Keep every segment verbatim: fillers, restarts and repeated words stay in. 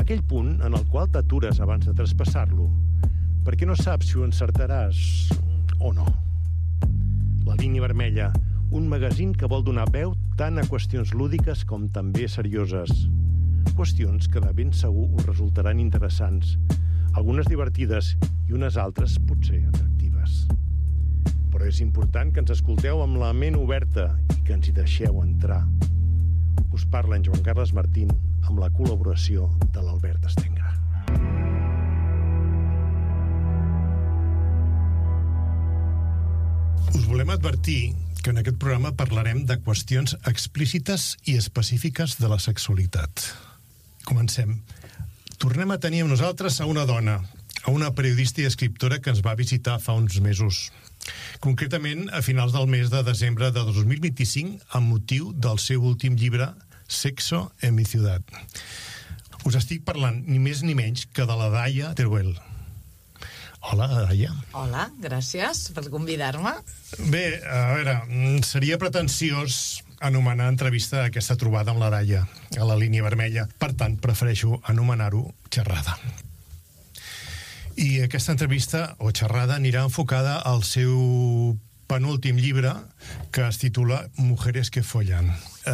aquell punt en el qual t'atures abans de traspassar-lo, perquè no saps si ho encertaràs o no. La línia vermella, un magazín que vol donar veu tant a qüestions lúdiques com també serioses. Qüestions que de ben segur us resultaran interessants, algunes divertides i unes altres potser atractives. Però és important que ens escolteu amb la ment oberta i que ens hi deixeu entrar. Us parla en Joan Carles Martín amb la col·laboració de l'Albert Estengra. Us volem advertir que en aquest programa parlarem de qüestions explícites i específiques de la sexualitat. Comencem. Tornem a tenir amb nosaltres a una dona, a una periodista i escriptora que ens va visitar fa uns mesos. Concretament, a finals del mes de desembre de dos mil vint-i-cinc, amb motiu del seu últim llibre, Sexo en mi ciudad. Us estic parlant ni més ni menys que de la Daia Teruel. Hola, Daia. Hola, gràcies per convidar-me. Bé, a veure, seria pretensiós anomenar entrevista a aquesta trobada amb la Daia, a la línia vermella. Per tant, prefereixo anomenar-ho xerrada. I aquesta entrevista, o xerrada, anirà enfocada al seu penúltim llibre, que es titula Mujeres que follan.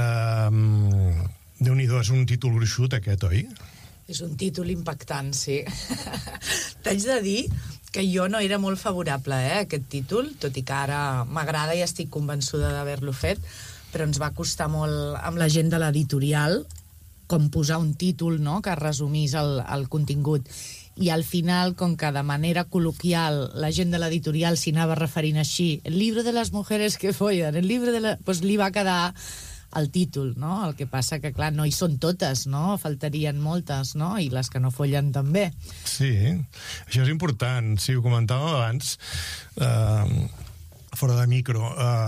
Um, Déu-n'hi-do, és un títol gruixut, aquest, oi? És un títol impactant, sí. T'haig de dir que jo no era molt favorable eh, a aquest títol, tot i que ara m'agrada i estic convençuda d'haver-lo fet, però ens va costar molt amb la gent de l'editorial com posar un títol, no?, que resumís el, el contingut. I al final, com que de manera col·loquial la gent de l'editorial s'hi anava referint així, el llibre de les mujeres que follen, el llibre de la... Pues li va quedar el títol, no? El que passa que, clar, no hi són totes, no? Faltarien moltes, no? I les que no follen també. Sí, això és important. Sí, ho comentàvem abans, eh, fora de micro.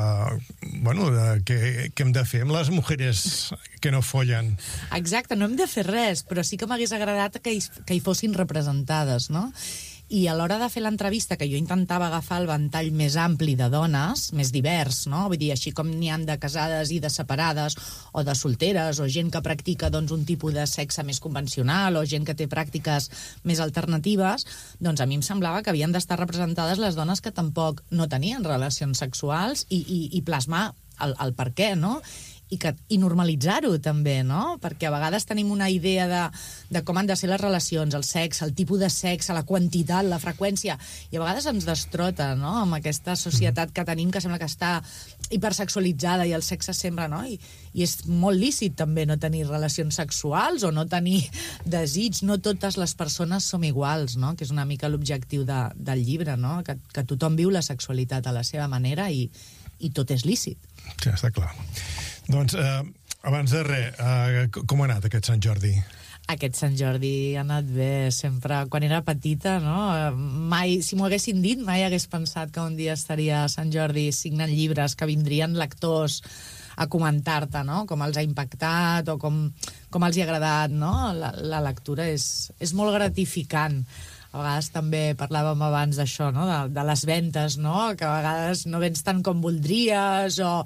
Eh, bueno, eh, què, què hem de fer amb les mujeres que no follen? Exacte, no hem de fer res, però sí que m'hagués agradat que hi, que hi fossin representades, no? I a l'hora de fer l'entrevista, que jo intentava agafar el ventall més ampli de dones, més divers, no? Vull dir, així com n'hi han de casades i de separades, o de solteres, o gent que practica doncs, un tipus de sexe més convencional, o gent que té pràctiques més alternatives, doncs a mi em semblava que havien d'estar representades les dones que tampoc no tenien relacions sexuals i, i, i plasmar el, el per què, no? I, que, i normalitzar-ho també, no? Perquè a vegades tenim una idea de, de com han de ser les relacions, el sexe, el tipus de sexe, la quantitat, la freqüència, i a vegades ens destrota, no?, amb aquesta societat que tenim que sembla que està hipersexualitzada i el sexe sembla, no? I, i és molt lícit també no tenir relacions sexuals o no tenir desig, no totes les persones som iguals, no?, que és una mica l'objectiu de, del llibre, no?, que, que tothom viu la sexualitat a la seva manera i, i tot és lícit. Sí, està clar. Doncs, eh, abans de res, eh, com ha anat aquest Sant Jordi? Aquest Sant Jordi ha anat bé, sempre. Quan era petita, no? Mai, si m'ho haguessin dit, mai hagués pensat que un dia estaria a Sant Jordi signant llibres, que vindrien lectors a comentar-te, no?, com els ha impactat o com, com els hi ha agradat, no? La, la lectura és, és molt gratificant. A vegades també parlàvem abans d'això, no?, de, de les ventes, no?, que a vegades no vens tant com voldries, o...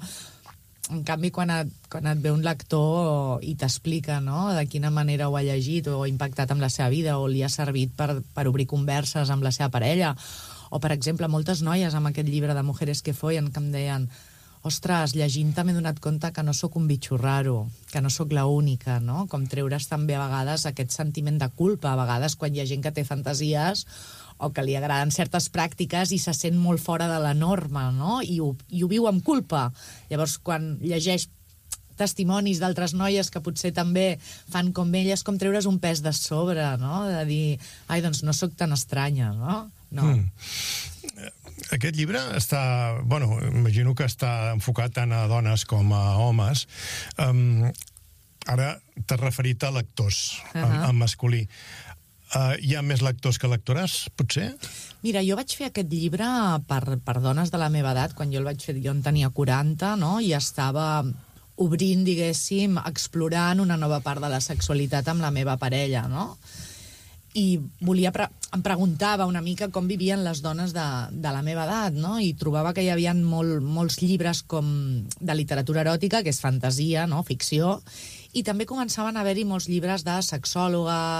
En canvi, quan et, quan et ve un lector i t'explica, no?, de quina manera ho ha llegit o ha impactat amb la seva vida o li ha servit per, per obrir converses amb la seva parella, o, per exemple, moltes noies amb aquest llibre de Mujeres que follen que em deien: ostres, llegint-te m'he donat compte que no sóc un bitxo raro, que no sóc l'única, no? Com treure's també a vegades aquest sentiment de culpa, a vegades quan hi ha gent que té fantasies o que li agraden certes pràctiques i se sent molt fora de la norma, no? I ho, i ho viu amb culpa. Llavors, quan llegeix testimonis d'altres noies que potser també fan com elles, com treure's un pes de sobre, no? De dir, ai, doncs no sóc tan estranya, no? No. Mm. Aquest llibre està... Bueno, imagino que està enfocat tant a dones com a homes. Um, ara t'has referit a lectors, uh-huh. en, en masculí. Uh, hi ha més lectors que lectores, potser? Mira, jo vaig fer aquest llibre per, per dones de la meva edat. Quan jo el vaig fer, jo en tenia quaranta, no?, i estava obrint, diguéssim, explorant una nova part de la sexualitat amb la meva parella, no? I volia pre em preguntava una mica com vivien les dones de, de la meva edat, no? I trobava que hi havia molt, molts llibres com de literatura eròtica, que és fantasia, no?, ficció, i també començaven a haver-hi molts llibres de sexòloga,